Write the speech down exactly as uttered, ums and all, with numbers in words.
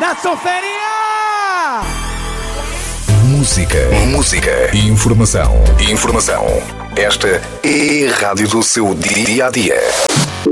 Dançoferia! Música, música, informação, informação. Esta é a rádio do seu dia a dia.